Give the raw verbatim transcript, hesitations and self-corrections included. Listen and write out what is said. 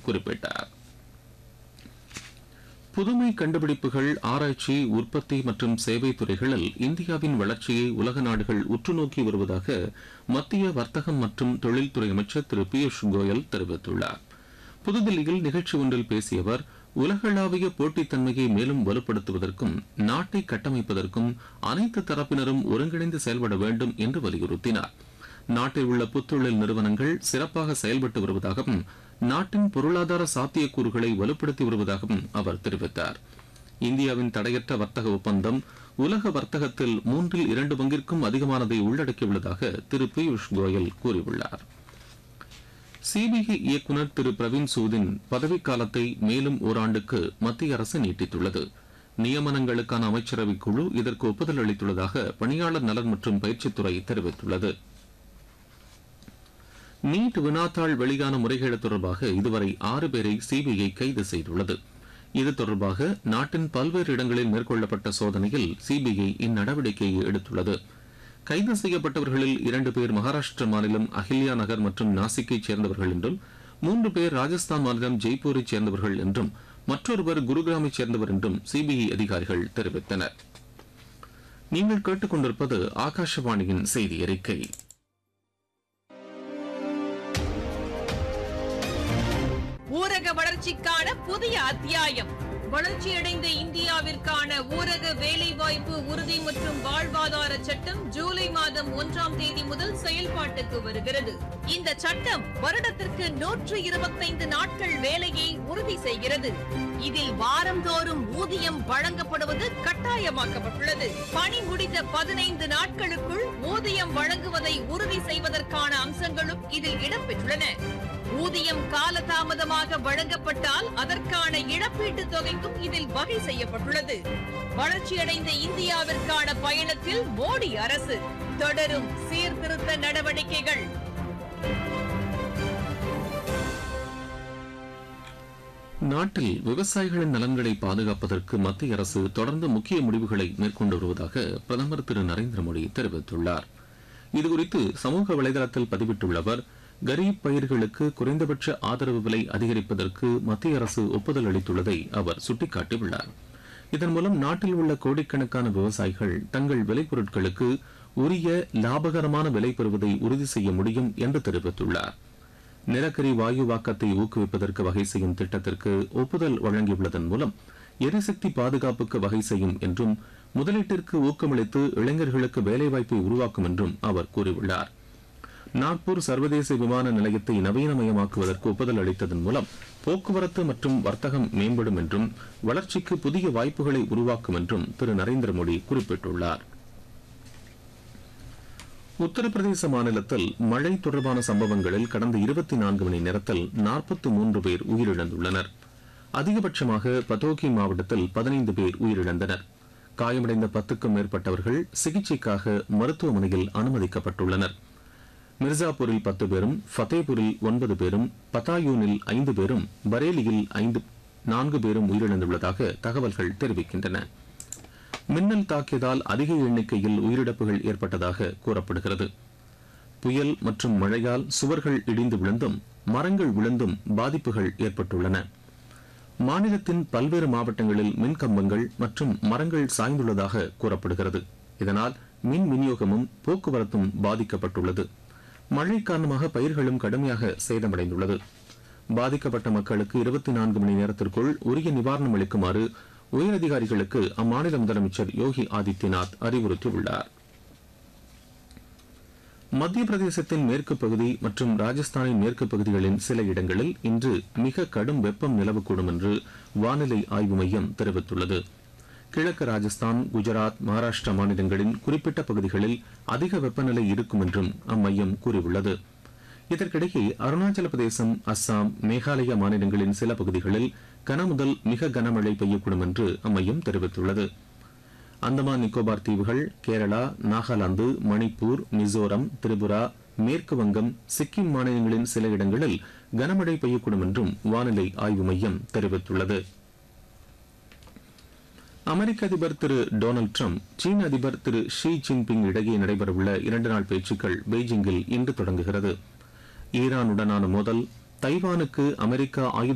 குறிப்பிட்டார். புதுமை கண்டுபிடிப்புகள், ஆராய்ச்சி, உற்பத்தி மற்றும் சேவை துறைகளில் இந்தியாவின் வளர்ச்சியை உலக நாடுகள் உற்றுநோக்கி வருவதாக மத்திய வர்த்தகம் மற்றும் தொழில்துறை அமைச்சர் திரு பியூஷ் கோயல் தெரிவித்துள்ளார். புதுதில்லியில் நிகழ்ச்சி ஒன்றில் பேசிய அவர், உலகளாவிய போட்டித்தன்மையை மேலும் வலுப்படுத்துவதற்கும் நாட்டை கட்டமைப்பதற்கும் அனைத்து தரப்பினரும் ஒருங்கிணைந்து செயல்பட வேண்டும் என்று வலியுறுத்தினார். நாட்டில் உள்ள புத்தொழில் நிறுவனங்கள் சிறப்பாக செயல்பட்டு வருவதாகவும் நாட்டின் பொருளாதார சாத்தியக்கூறுகளை வலுப்படுத்தி வருவதாகவும் அவர் தெரிவித்தார். இந்தியாவின் தடையற்ற வர்த்தக ஒப்பந்தம் உலக வர்த்தகத்தில் மூன்றில் இரண்டு பங்கிற்கும் அதிகமானதை உள்ளடக்கியுள்ளதாக திரு பியூஷ் கோயல் கூறியுள்ளார். சிபிஐ இயக்குநர் திரு பிரவீன் சூதின் பதவிக்காலத்தை மேலும் ஓராண்டுக்கு மத்திய அரசு நீட்டித்துள்ளது. நியமனங்களுக்கான அமைச்சரவைக் குழு இதற்கு ஒப்புதல் அளித்துள்ளதாக பணியாளர் நலன் மற்றும் பயிற்சித்துறை தெரிவித்துள்ளது. நீட் வினாத்தாள் வெளியான முறைகேடு தொடர்பாக இதுவரை ஆறு பேரை சிபிஐ கைது செய்துள்ளது. இது தொடர்பாக நாட்டின் பல்வேறு இடங்களில் மேற்கொள்ளப்பட்ட சோதனையில் சிபிஐ இந்நடவடிக்கையை எடுத்துள்ளது. கைது செய்யப்பட்டவர்களில் இரண்டு பேர் மகாராஷ்டிர மாநிலம் அஹில்யா நகர் மற்றும் நாசிக்கைச் சேர்ந்தவர்கள் என்றும், மூன்று பேர் ராஜஸ்தான் மாநிலம் ஜெய்ப்பூரைச் சேர்ந்தவர்கள் என்றும், மற்றொருவர் குருகிராமைச் சேர்ந்தவர் என்றும் சிபிஐ அதிகாரிகள் தெரிவித்தனர். நீங்கள் கேட்டுக் கொண்டிருப்பது ஆகாஷவாணியின் செய்தி அறிக்கை. ஊரக வளர்ச்சிக்கான புதிய அத்தியாயம். வளர்ச்சியடைந்த இந்தியாவிற்கான ஊரக வேலைவாய்ப்பு உறுதி மற்றும் வாழ்வாதார சட்டம் ஜூலை மாதம் ஒன்றாம் தேதி முதல் செயல்பாட்டுக்கு வருகிறது. இந்த சட்டம் வருடத்திற்கு நூற்று இருபத்தைந்து நாட்கள் வேலையை உறுதி செய்கிறது. இதில் வாரந்தோறும் ஊதியம் வழங்கப்படுவது கட்டாயமாக்கப்பட்டுள்ளது. பணி முடிந்த பதினைந்து நாட்களுக்குள் ஊதியம் வழங்குவதை உறுதி செய்வதற்கான அம்சங்களும் இதில் இடம்பெற்றுள்ளன. ஊதியம் காலதாமதமாக வழங்கப்பட்டால் அதற்கான இழப்பீட்டுத் தொகைக்கும் இதில் வகை செய்யப்பட்டுள்ளது. வளர்ச்சியடைந்த இந்தியாவிற்கான பயணத்தில் மோடி அரசு தொடரும் சீர்திருத்த நடவடிக்கைகள். நாட்டில் விவசாயிகளின் நலன்களை பாதுகாப்பதற்கு மத்திய அரசு தொடர்ந்து முக்கிய முடிவுகளை மேற்கொண்டு வருவதாக பிரதமர் திரு நரேந்திர மோடி தெரிவித்துள்ளார். இதுகுறித்து சமூக வலைதளத்தில் பதிவிட்டுள்ள அவர், கரீப் பயிர்களுக்கு குறைந்தபட்ச ஆதரவு விலை அதிகரிப்பதற்கு மத்திய அரசு ஒப்புதல் அளித்துள்ளதை அவர் சுட்டிக்காட்டியுள்ளார். இதன் மூலம் நாட்டில் உள்ள கோடிக்கணக்கான விவசாயிகள் தங்கள் விளைபொருட்களுக்கு உரிய லாபகரமான விலை பெறுவதை உறுதி செய்ய முடியும் என்று தெரிவித்துள்ளார். நிலக்கரி வாயுவாக்கத்தை ஊக்குவிப்பதற்கு வகை செய்யும் திட்டத்திற்கு ஒப்புதல் வழங்கியுள்ளதன் மூலம் எரிசக்தி பாதுகாப்புக்கு வகை செய்யும் என்றும், முதலீட்டிற்கு ஊக்கமளித்து இளைஞர்களுக்கு வேலைவாய்ப்பை உருவாக்கும் என்றும் அவர் கூறியுள்ளார். நாக்பூர் சர்வதேச விமான நிலையத்தை நவீனமயமாக்குவதற்கு ஒப்புதல் அளித்ததன் மூலம் போக்குவரத்து மற்றும் வர்த்தகம் மேம்படும் என்றும், வளர்ச்சிக்கு புதிய வாய்ப்புகளை உருவாக்கும் என்றும் திரு நரேந்திர மோடி குறிப்பிட்டுள்ளார். உத்தரப்பிரதேச மாநிலத்தில் மழை தொடர்பான சம்பவங்களில் கடந்த இருபத்தி நான்கு மணி நேரத்தில் நாற்பத்தி மூன்று பேர் உயிரிழந்துள்ளனர். அதிகபட்சமாக பதோகி மாவட்டத்தில் பதினைந்து பேர் உயிரிழந்தனர். காயமடைந்த பத்துக்கும் மேற்பட்டவர்கள் சிகிச்சைக்காக மருத்துவமனையில் அனுமதிக்கப்பட்டுள்ளனர். மிர்சாப்பூரில் பத்து பேரும், ஃபத்தேபூரில் ஒன்பது பேரும், பதாயூனில் ஐந்து பேரும், பரேலியில் ஐந்து நான்கு பேரும் உயிரிழந்துள்ளதாக தகவல்கள் தெரிவிக்கின்றன. மின்னல் தாக்கியதால் அதிக எண்ணிக்கையில் உயிரிழப்புகள் ஏற்பட்டதாக கூறப்படுகிறது. புயல் மற்றும் மழையால் சுவர்கள் இடிந்து விழுந்தும் மரங்கள் விழுந்தும் பாதிப்புகள் ஏற்பட்டுள்ளன. மாநிலத்தின் பல்வேறு மாவட்டங்களில் மின்கம்பங்கள் மற்றும் மரங்கள் சாய்ந்துள்ளதாக கூறப்படுகிறது. இதனால் மின் விநியோகமும் போக்குவரத்தும் பாதிக்கப்பட்டுள்ளது. மழை காரணமாக பயிர்களும் கடுமையாக சேதமடைந்துள்ளது. பாதிக்கப்பட்ட மக்களுக்கு இருபத்தி நான்கு மணி நேரத்திற்குள் உரிய நிவாரணம் அளிக்குமாறு உயரதிகாரிகளுக்கு அம்மாநில முதலமைச்சர் யோகி ஆதித்யநாத் அறிவுறுத்தியுள்ளார். மத்திய பிரதேசத்தின் மேற்கு பகுதி மற்றும் ராஜஸ்தானின் மேற்கு பகுதிகளின் சில இடங்களில் இன்று மிக கடும் வெப்பம் நிலவக்கூடும் என்று வானிலை ஆய்வு மையம் தெரிவித்துள்ளது. கிழக்கு ராஜஸ்தான், குஜராத், மகாராஷ்டிரா மாநிலங்களின் குறிப்பிட்ட பகுதிகளில் அதிக வெப்பநிலை இருக்கும் என்றும் அம்மையம் கூறியுள்ளது. இதற்கிடையே அருணாச்சல பிரதேசம், அஸ்ஸாம், மேகாலயா மாநிலங்களின் சில பகுதிகளில் கனமுதல் மிக கனமழை பெய்யக்கூடும் என்று அம்மையம் தெரிவித்துள்ளது. அந்தமான் நிக்கோபார் தீவுகள், கேரளா, நாகாலாந்து, மணிப்பூர், மிசோரம், திரிபுரா, மேற்கு வங்கம், சிக்கிம் மாநிலங்களின் சில இடங்களில் கனமழை பெய்யக்கூடும் என்றும் வானிலை ஆய்வு மையம் தெரிவித்துள்ளது. அமெரிக்க அதிபர் திரு டொனால்டு டிரம்ப், சீன அதிபர் திரு ஷி ஜின்பிங் இடையே நடைபெறவுள்ள இரண்டு நாள் பேச்சுக்கள் பெய்ஜிங்கில் இன்று தொடங்குகிறது. ஈரானுடனான மோதல், தைவானுக்கு அமெரிக்கா ஆயுத